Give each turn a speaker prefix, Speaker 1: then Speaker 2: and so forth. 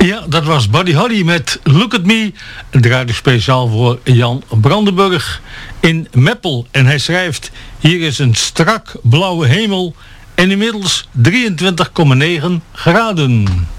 Speaker 1: Ja, dat was Buddy Holly met Look at Me. Het draaide speciaal voor Jan Brandenburg in Meppel. En hij schrijft: hier is een strak blauwe hemel en inmiddels 23,9 graden.